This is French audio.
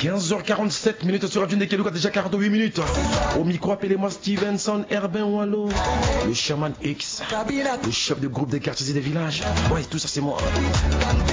15h47 sur Radio Nekeluka, déjà 48 minutes. Au micro, appelez-moi Stevenson Herbin Wallo, le Shaman X, le chef de groupe des quartiers et des villages. Ouais, tout ça c'est moi.